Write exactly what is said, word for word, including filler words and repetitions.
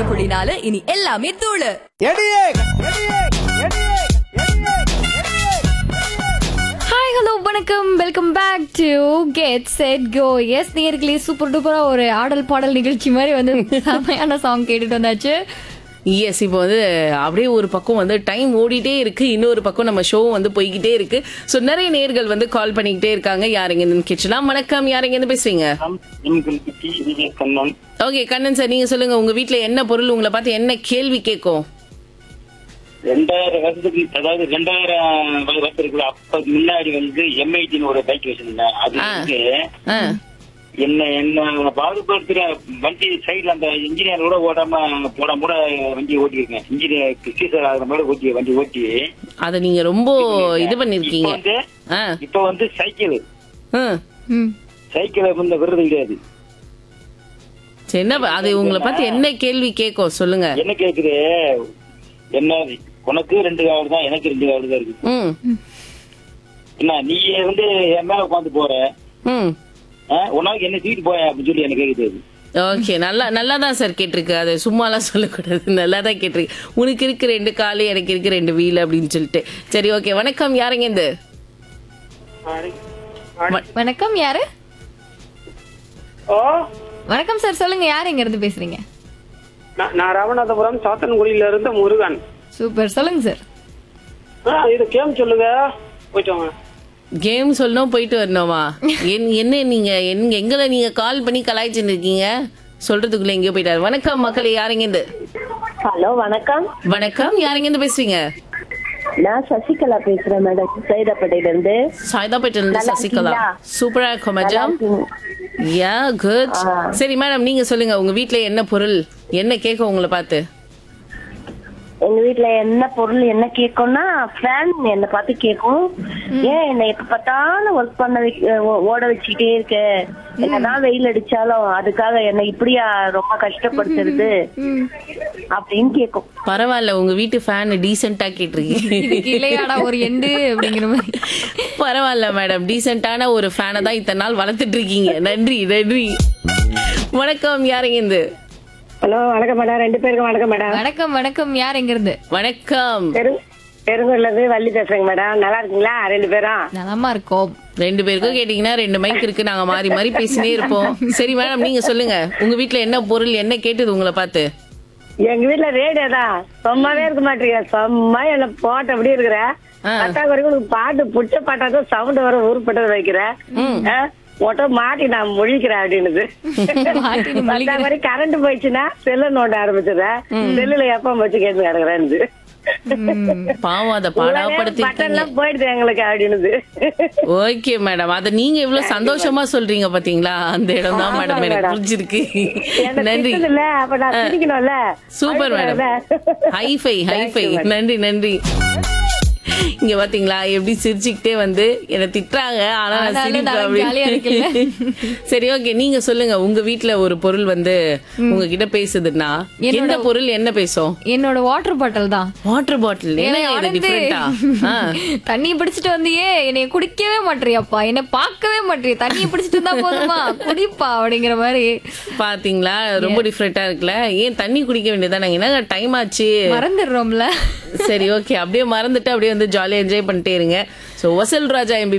குழினால இனி எல்லாமே தூளு. ஹாய் ஹலோ வணக்கம், welcome back to get set go. S நேர்களே, சூப்பர் டூப்பரா ஒரு ஆடல் பாடல் நிகழ்ச்சி மாதிரி வந்து செமையான சாங் கேட்டுட்டு வந்தாச்சு. எஸ், இப்போ வந்து அப்படியே ஒரு பக்கம் வந்து டைம் ஓடிட்டே இருக்கு, இன்னொரு பக்கம் நம்ம ஷோ வந்து போய்கிட்டே இருக்கு. ஸோ நிறைய நேர்கள் வந்து கால் பண்ணிக்கிட்டே இருக்காங்க. யாருங்க இருந்து கேட்கலாம்? வணக்கம், யாருங்க இருந்து பேசுறீங்க? ஓகே கண்ணன் சார், நீங்க சொல்லுங்க, உங்க வீட்டுல என்ன பொருள் உங்களை பார்த்து என்ன கேள்வி கேட்கும்? ரெண்டாயிரம் வருஷத்துக்கு, அதாவது ரெண்டாயிரம் வருஷத்துக்கு அப்ப முன்னாடி வந்து எம்ஐடின்னு ஒரு பைக் வச்சிருந்தேன். அது வந்து என்ன என்ன பாதுகாப்புற வண்டி சைட்ல அந்த இன்ஜினியர் கூட ஓடாம போடாம கூட வண்டி ஓட்டிருக்கேன். இன்ஜினியர் சீசர் ஆகிற மாதிரி ஓட்டி வண்டி ஓட்டி அத நீங்க ரொம்ப இது பண்ணிருக்கீங்க. இப்ப வந்து சைக்கிள் சைக்கிளை வந்து விடுறது கிடையாது. என்ன அது உங்களை பார்த்து என்ன கேள்வி கேட்கும் சொல்லுங்க. என்ன கேக்குது? என்ன உனக்கு ரெண்டு காவல் தான், எனக்கு ரெண்டு காவல் தான் இருக்கு. என்ன நீ வந்து என் மேல உட்காந்து போற, உனக்கு என்ன சீட்டு போய அப்படின்னு சொல்லி எனக்கு கேக்குது. ஓகே, நல்லா நல்லா தான் சார் கேட்டிருக்கு. அது சும்மாலாம் சொல்லக்கூடாது, நல்லா தான் கேட்டிருக்கு. உனக்கு இருக்கு ரெண்டு காலு, எனக்கு இருக்கு ரெண்டு வீல் அப்படின்னு சொல்லிட்டு. சரி, ஓகே. வணக்கம், யாருங்க இந்த? வணக்கம், யாரு? வணக்கம் சார், சொல்லுங்க, யாரு எங்க இருந்து பேசுறீங்க? நான் ராமநாதபுரம் சாத்தன்குடியில இருந்து முருகன். சூப்பர், சொல்லுங்க சார். இது கேம் சொல்லுங்க, போயிட்டு வாங்க. கேம் சொல்லணும், போயிட்டு வரணுமா? என்ன நீங்க எங்களை நீங்க கால் பண்ணி கலாய்ச்சிட்டு இருக்கீங்க, சொல்றதுக்குள்ள எங்கேயோ போயிட்டாரு. வணக்கம் மக்களே, யாருங்க இருந்து? ஹலோ வணக்கம். வணக்கம், யாருங்க இருந்து பேசுறீங்க? நான் சசிகலா பேசுறேன் மேடம், சைதாப்பேட்டையில இருந்து. சைதாப்பேட்டையில இருந்து சசிகலா. சூப்பரா இருக்கும் மேடம். யா குட். சரி மேடம், நீங்க சொல்லுங்க, உங்க வீட்ல என்ன பொருள் என்ன கேட்கும் உங்களை பார்த்து? எங்க வீட்டுல என்ன பொருள் என்ன கேக்கும்னா, ஃபேன் என்ன பார்த்து கேக்கும். ஏன் என்ன எப்ப பார்த்தாலும் ஒர்க் பண்ண ஓட வச்சுக்கிட்டே இருக்க, என்னதான் வெயில் அடிச்சாலும் அதுக்காக என்ன இப்படியா ரொம்ப கஷ்டப்படுத்துறது அப்படின்னு கேக்கும். பரவாயில்ல, உங்க வீட்டு ஃபேன் டீசென்டா கேட்டிருக்கீங்க. ஒரு எண்டு அப்படிங்கிற மாதிரி. பரவாயில்ல மேடம், டீசென்டான ஒரு ஃபேனை தான் இத்தனை நாள் வளர்த்துட்டு இருக்கீங்க. நன்றி நன்றி. வணக்கம், யாருங்க இருந்து? ஹலோ வணக்கம் மேடம், ரெண்டு பேருக்கும் வணக்கம் மேடம். வணக்கம் வணக்கம், யார் எங்க இருந்து? வணக்கம், பெருங்கூர்ல இருந்து வள்ளி பேசுறேங்க மேடம். நல்லா இருக்கீங்களா ரெண்டு பேரும்? நலமா இருக்கோம். ரெண்டு பேருக்கும் கேட்டீங்கன்னா ரெண்டு மைக் இருக்கு, நாங்க மாறி மாறி பேசினே இருப்போம். சரி மேடம், நீங்க சொல்லுங்க, உங்க வீட்டுல என்ன பொருள் என்ன கேட்டது உங்களை பார்த்து? எங்க வீட்டுல ரேடியோ தான், சும்மாவே இருக்க மாட்டீங்க, சும்மா என்ன போட்ட அப்படி இருக்கிற பத்தா வரைக்கும் பாட்டு புடிச்ச பாட்டாதான் சவுண்ட் வர ஊருப்பட்டது வைக்கிறேன். மொட்டை மாட்டி நான் முழிக்கிறேன் அப்படின்னு. பத்தா மாதிரி கரண்ட் போயிடுச்சுன்னா செல்ல நோண்ட ஆரம்பிச்சிடுறேன். செல்லுல எப்ப வச்சு கேட்டு கிடக்குறேன்னு. பாவம், அத பாடாப்படுத்தி போயிடுது எங்களுக்கு அப்படின்னு. ஓகே மேடம், அத நீங்க இவ்வளவு சந்தோஷமா சொல்றீங்க பாத்தீங்களா, அந்த இடம் தான் மேடம் எனக்கு புரிஞ்சிருக்கு. நன்றி. அப்ப நான் சிரிக்கணும்ல. Super madam, hi-fi hi-fi. நன்றி நன்றி. இங்க பாத்தீங்களா எப்படி சிரிச்சுக்கிட்டே வந்து என்ன திட்டுறாங்க, ஆனா சரி ஓகே, நீங்க சொல்லுங்க, உங்க வீட்டுல ஒரு பொருள் வந்து உங்ககிட்ட பேசுதுன்னா என்ன பொருள் என்ன பேசும்? என்னோட வாட்டர் பாட்டில் தான். வாட்டர் பாட்டில் தண்ணி பிடிச்சிட்டு வந்தியே, என்னைய குடிக்கவே மாட்டியாப்பா, என்ன பாக்கவே மாட்டிய, தண்ணியை பிடிச்சிட்டு இருந்தா போதுமா குடிப்பா அப்படிங்கிற மாதிரி. பாத்தீங்களா, ரொம்ப டிஃபரெண்டா இருக்குல்ல. ஏன் தண்ணி குடிக்க வேண்டியதானே, என்ன டைம் ஆச்சு மறந்துடுறோம்ல. சரி ஓகே, அப்படியே மறந்துட்டு அப்படியே வந்து ஜாலியா என்ஜாய் பண்ணிட்டே இருங்க. சோ வசல் ராஜா எம்பி